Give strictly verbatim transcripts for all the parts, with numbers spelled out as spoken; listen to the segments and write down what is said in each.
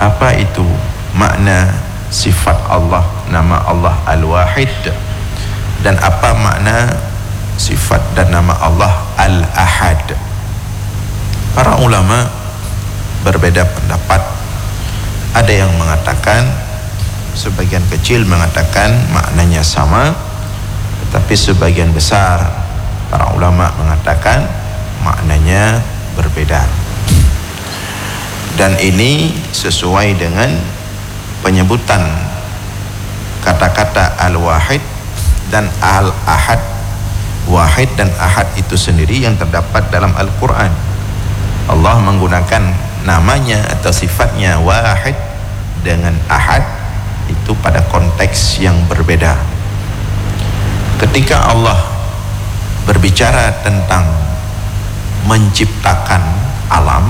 apa itu makna sifat Allah, nama Allah Al-Wahid, dan apa makna sifat dan nama Allah Al-Ahad. Para ulama berbeda pendapat. Ada yang mengatakan, sebagian kecil mengatakan maknanya sama, tetapi sebagian besar para ulama mengatakan maknanya berbeda. Dan ini sesuai dengan penyebutan kata-kata Al-Wahid dan Al-Ahad. Wahid dan Ahad itu sendiri yang terdapat dalam Al-Quran. Allah menggunakan namanya atau sifatnya Wahid dengan Ahad itu pada konteks yang berbeda. Ketika Allah berbicara tentang menciptakan alam,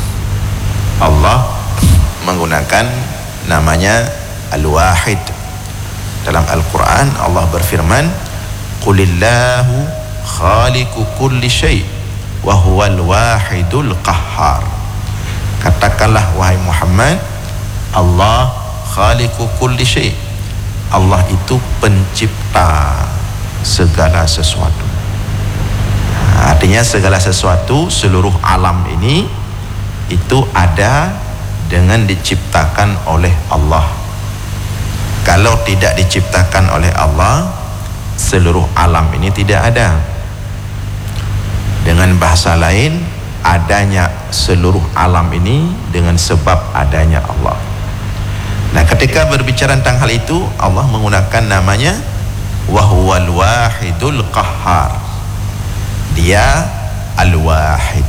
Allah menggunakan namanya Al-Wahid. Dalam Al-Quran Allah berfirman, Qulillahu khaliqu kulli syai' wa huwal wahidul qahhar. Katakanlah wahai Muhammad, Allah khaliqu kulli syai'. Allah itu pencipta segala sesuatu. Nah, artinya segala sesuatu, seluruh alam ini itu ada dengan diciptakan oleh Allah. Kalau tidak diciptakan oleh Allah, seluruh alam ini tidak ada. Dengan bahasa lain, adanya seluruh alam ini dengan sebab adanya Allah. Nah, ketika berbicara tentang hal itu, Allah menggunakan namanya Wahuwal Wahidul Qahhar. Dia Al-Wahid,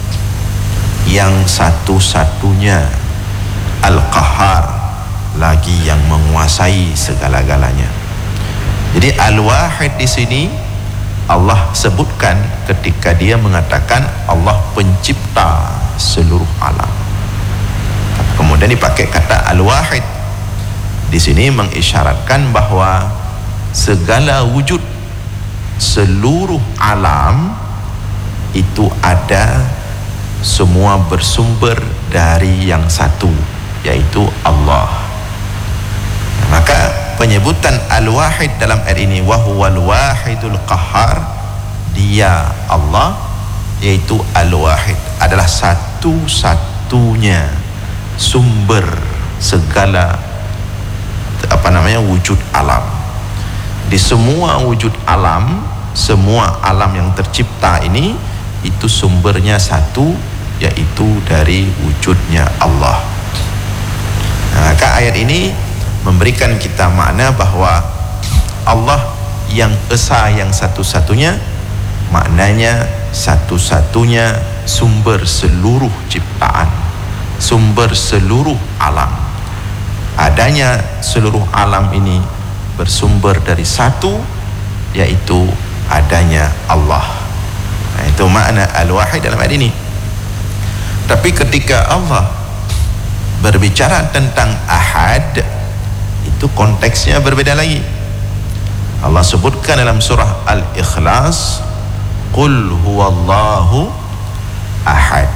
yang satu-satunya, Al-Qahhar, lagi yang menguasai segala-galanya. Jadi Al-Wahid di sini Allah sebutkan ketika dia mengatakan Allah pencipta seluruh alam. Kemudian dipakai kata Al-Wahid. Di sini mengisyaratkan bahwa segala wujud, seluruh alam itu ada, semua bersumber dari yang satu, yaitu Allah. Maka penyebutan Al-Wahid dalam ayat ini, Wahuwal Wahidul Qahhar, dia Allah, yaitu Al-Wahid, adalah satu-satunya sumber segala apa namanya wujud alam. Di semua wujud alam, semua alam yang tercipta ini, itu sumbernya satu, yaitu dari wujudnya Allah. Nah, maka ayat ini memberikan kita makna bahwa Allah yang esa, yang satu-satunya, maknanya satu-satunya sumber seluruh ciptaan, sumber seluruh alam. Adanya seluruh alam ini bersumber dari satu, yaitu adanya Allah. Nah, itu makna Al-Wahid dalam ayat ini. Tapi ketika Allah berbicara tentang Ahad, itu konteksnya berbeda lagi. Allah sebutkan dalam surah Al-Ikhlas, Qul huwallahu ahad.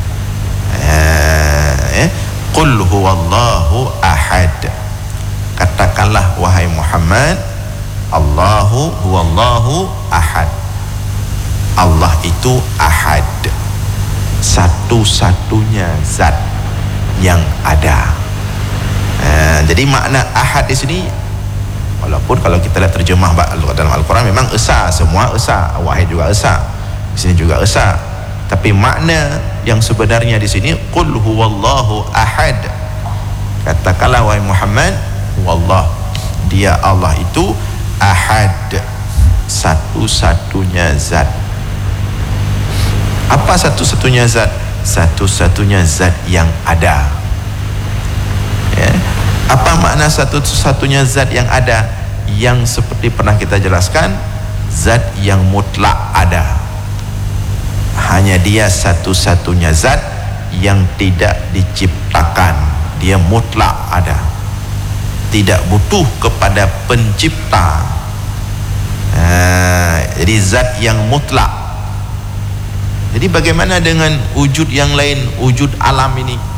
eh, Qul huwallahu ahad. Katakanlah wahai Muhammad, Allahu huwallahu ahad. Allah itu ahad, satu-satunya zat yang ada. Uh, jadi makna ahad di sini, walaupun kalau kita lihat terjemah dalam Al-Quran memang esa, semua esa, wahid juga esa, di sini juga esa. Tapi makna yang sebenarnya di sini, Qul huwallahu ahad. Katakanlah wahai Muhammad, wallah, dia Allah itu ahad, satu-satunya zat. Apa satu-satunya zat? Satu-satunya zat yang ada. Ya. Apa makna satu-satunya zat yang ada? Yang seperti pernah kita jelaskan, zat yang mutlak ada. Hanya dia satu-satunya zat yang tidak diciptakan. Dia mutlak ada, tidak butuh kepada pencipta. Nah, jadi zat yang mutlak. Jadi bagaimana dengan wujud yang lain, wujud alam ini?